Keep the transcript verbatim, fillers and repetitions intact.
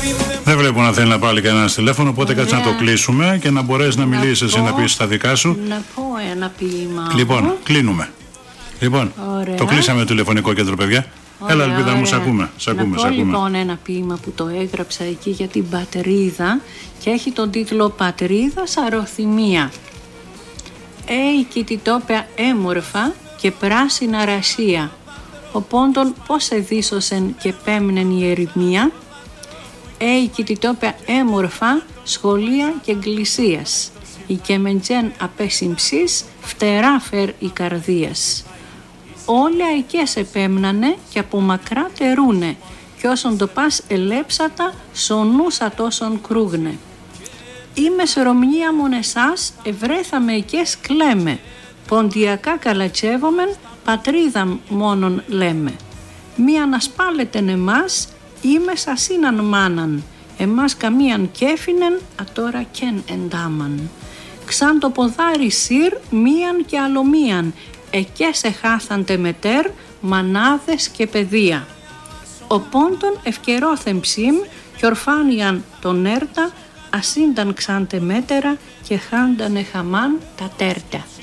Δεν βλέπω να θέλει να πάρει κανένα τηλέφωνο, οπότε κάτσε να το κλείσουμε και να μπορέσει να, να μιλήσεις εσύ, να πεις τα δικά σου. Να πω ένα ποίημα. Λοιπόν, κλείνουμε. Λοιπόν, ωραία. Το κλείσαμε το τηλεφωνικό κέντρο, παιδιά. Ωραία, έλα, Ελπίδα μου, σ' ακούμε. Σ' ακούμε, να πω λοιπόν ένα ποίημα που το έγραψα εκεί για την πατρίδα και έχει τον τίτλο «Πατρίδας αρωθυμία». «Ει κοιτητόπαια έμορφα και πράσινα ρασία, ο πόντον πώς εδίσωσεν και πέμνεν η ερημία. Ει κοιτητόπαια έμορφα σχολεία και εκκλησίας, η κεμεντζέν απέσυμψης φτερά φερ η καρδίας. Όλοι αικές επέμνανε και από μακρά τερούνε, κι όσον το πας ελέψατα σονούσα τόσον κρούγνε. Είμαι σε Ρωμνία μον εσάς, ευρέθαμε εκές κλαίμε, ποντιακά καλατσεύομεν, πατρίδα μόνον λέμε. Μη ανασπάλετεν εμάς, είμαι σασίναν μάναν, εμάς καμίαν κέφινεν, ατόρα κεν εντάμαν. Ξαν το ποδάρι σύρ, μίαν και αλλομίαν, εκές εχάθαντε μετέρ, μανάδες και παιδεία. Ο πόντον ευκαιρόθεν ψήμ, κι ορφάνιαν τον έρτα, ασύνταν ξάντε μέτερα και χάντανε χαμάν τα τέρτα.